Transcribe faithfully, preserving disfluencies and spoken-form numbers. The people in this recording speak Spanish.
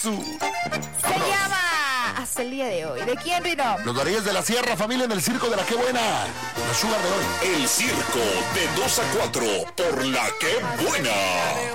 Se llama hasta el día de hoy. ¿De quién, Rino? Los Daríes de la Sierra, familia, en el circo de la Qué Buena. La Sugar de hoy. El circo de dos a cuatro por la Qué Buena.